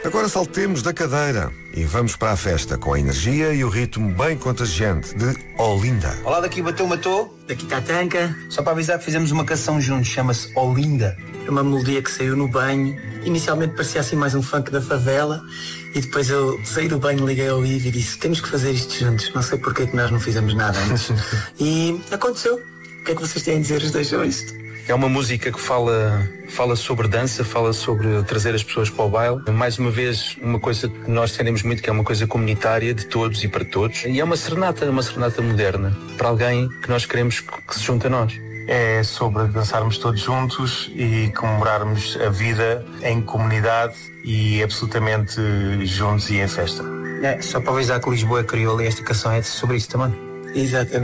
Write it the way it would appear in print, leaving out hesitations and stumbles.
Agora saltemos da cadeira e vamos para a festa com a energia e o ritmo bem contagiante de Olinda. Olá, daqui bateu, matou. Daqui está a Tanca. Só para avisar que fizemos uma canção juntos, chama-se Olinda. É uma melodia que saiu no banho. Inicialmente parecia assim mais um funk da favela. E depois eu saí do banho, liguei ao ouvido e disse: temos que fazer isto juntos. Não sei porque é que nós não fizemos nada antes. E aconteceu. O que é que vocês têm a dizer os dois sobre isto? É uma música que fala sobre dança, fala sobre trazer as pessoas para o baile. Mais uma vez, uma coisa que nós defendemos muito, que é uma coisa comunitária de todos e para todos. E é uma serenata moderna, para alguém que nós queremos que se junte a nós. É sobre dançarmos todos juntos e comemorarmos a vida em comunidade e absolutamente juntos e em festa. Só para avisar que Lisboa criou ali esta canção, é sobre isso também. Exatamente.